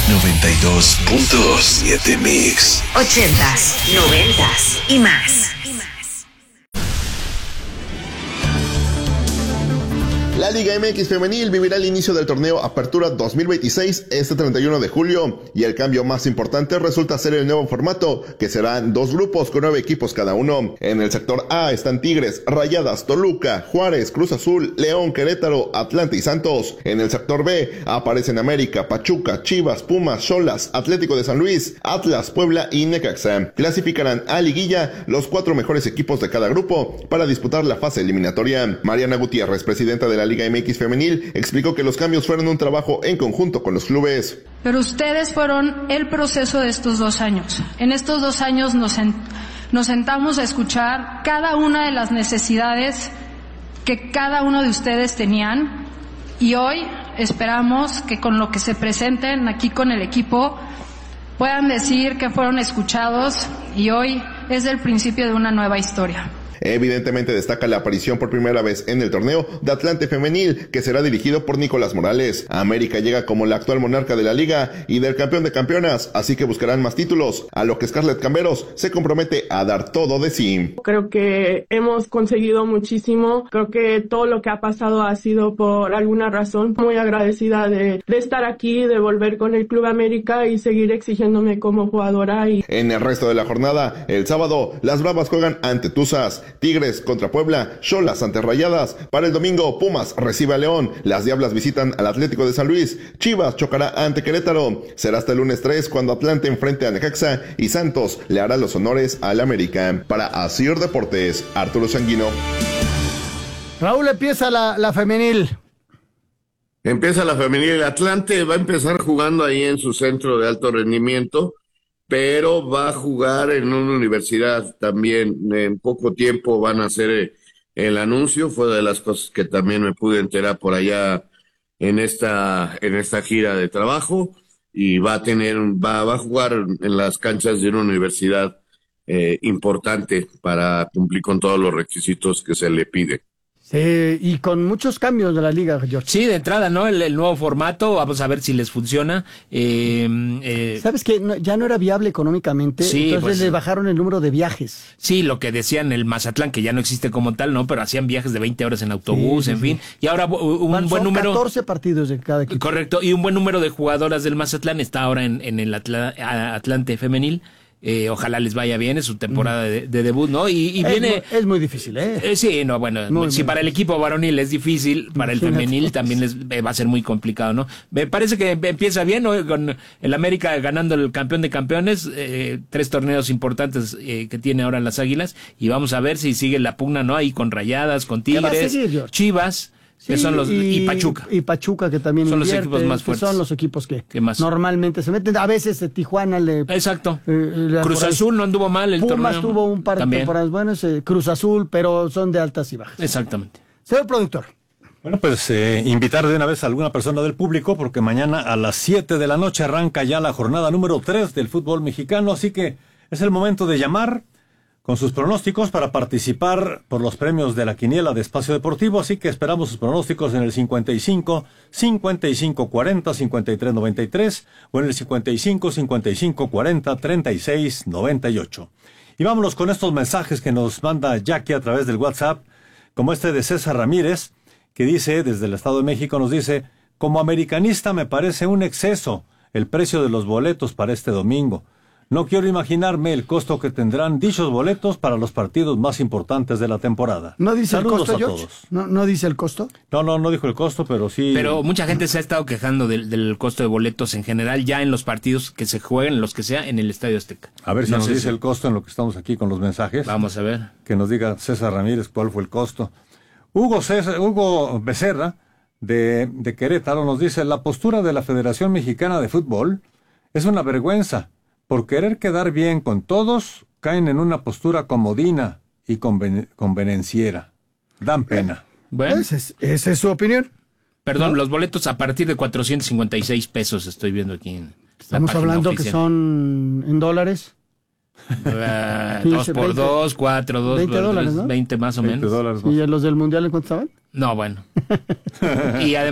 92.7 Mix. 80s, 90s y más. La Liga MX Femenil vivirá el inicio del torneo Apertura 2026 este 31 de julio y el cambio más importante resulta ser el nuevo formato, que serán 2 grupos con 9 equipos cada uno. En el sector A están Tigres, Rayadas, Toluca, Juárez, Cruz Azul, León, Querétaro, Atlante y Santos. En el sector B aparecen América, Pachuca, Chivas, Pumas, Xolas, Atlético de San Luis, Atlas, Puebla y Necaxa. Clasificarán a liguilla los 4 mejores equipos de cada grupo para disputar la fase eliminatoria. Mariana Gutiérrez, presidenta de la Liga MX Femenil, explicó que los cambios fueron un trabajo en conjunto con los clubes. Pero ustedes fueron el proceso de estos 2 años. En estos 2 años nos sentamos a escuchar cada una de las necesidades que cada uno de ustedes tenían y hoy esperamos que con lo que se presenten aquí con el equipo puedan decir que fueron escuchados y hoy es el principio de una nueva historia. Evidentemente destaca la aparición por primera vez en el torneo de Atlante Femenil, que será dirigido por Nicolás Morales. América llega como la actual monarca de la liga y del campeón de campeonas, así que buscarán más títulos, a lo que Scarlett Camberos se compromete a dar todo de sí. Creo que hemos conseguido muchísimo, creo que todo lo que ha pasado ha sido por alguna razón. Muy agradecida de estar aquí, de volver con el Club América y seguir exigiéndome como jugadora. En el resto de la jornada, el sábado, las Bravas juegan ante Tuzas, Tigres contra Puebla, Xolas ante Rayadas. Para el domingo, Pumas recibe a León, las Diablas visitan al Atlético de San Luis, Chivas chocará ante Querétaro. Será hasta el lunes 3 cuando Atlante enfrente a Necaxa y Santos le hará los honores al América. Para Asir Deportes, Arturo Sanguino. Raúl, empieza la femenil. Empieza la femenil. Atlante va a empezar jugando ahí en su centro de alto rendimiento, pero va a jugar en una universidad también. En poco tiempo van a hacer el anuncio. Fue de las cosas que también me pude enterar por allá en esta gira de trabajo, y va a jugar en las canchas de una universidad importante para cumplir con todos los requisitos que se le pide. Y con muchos cambios de la liga, George. Sí, de entrada, ¿no? El nuevo formato, vamos a ver si les funciona. ¿Sabes qué? Ya no era viable económicamente, sí, entonces pues, le bajaron el número de viajes. Sí, lo que decían el Mazatlán, que ya no existe como tal, ¿no? Pero hacían viajes de 20 horas en autobús, en fin. Y ahora un buen número... 14 partidos de cada equipo. Correcto, y un buen número de jugadoras del Mazatlán está ahora en el Atlante Femenil. Ojalá les vaya bien, es su temporada de debut, ¿no? Y viene... Es muy difícil, ¿eh? Sí, no, bueno, si para el equipo varonil es difícil, para el femenil también les va a ser muy complicado, ¿no? Me parece que empieza bien, ¿no? Con el América ganando el campeón de campeones, 3 torneos importantes que tiene ahora las Águilas, y vamos a ver si sigue la pugna, ¿no? Ahí con Rayadas, con Tigres, Chivas... Sí, que son los, y Pachuca. Y Pachuca, que también son invierte, los equipos más fuertes. Son los equipos que normalmente se meten. A veces Tijuana le... Exacto. Cruz Azul no anduvo mal el Pumas torneo. tuvo un par de temporadas buenas. Cruz Azul, pero son de altas y bajas. Exactamente. Señor productor. Bueno, pues invitar de una vez a alguna persona del público, porque mañana a las 7 de la noche arranca ya la jornada número 3 del fútbol mexicano, así que es el momento de llamar con sus pronósticos para participar por los premios de la quiniela de Espacio Deportivo, así que esperamos sus pronósticos en el 55 55 40 53 93 o en el 55 55 40 36 98. Y vámonos con estos mensajes que nos manda Jackie a través del WhatsApp, como este de César Ramírez, que dice, desde el Estado de México, nos dice: como americanista me parece un exceso el precio de los boletos para este domingo. No quiero imaginarme el costo que tendrán dichos boletos para los partidos más importantes de la temporada. ¿No dice Saludos el costo, a George? todos. ¿No dice el costo? No dijo el costo, pero sí... Pero mucha gente se ha estado quejando del costo de boletos en general, ya en los partidos que se jueguen, los que sea, en el Estadio Azteca. A ver si nos dice el costo en lo que estamos aquí con los mensajes. Vamos a ver. Que nos diga César Ramírez cuál fue el costo. Hugo Becerra, de Querétaro, nos dice: la postura de la Federación Mexicana de Fútbol es una vergüenza. Por querer quedar bien con todos, caen en una postura comodina y convenenciera. Dan pena. Bueno, esa es su opinión. Perdón, ¿no? Los boletos a partir de 456 pesos estoy viendo aquí. Estamos hablando oficial. Que son en dólares. 2 por 2, 4, 2, 20 dólares, ¿no? 20 más o menos. $20 más. ¿Y los del Mundial en cuánto estaban? No, bueno. Y además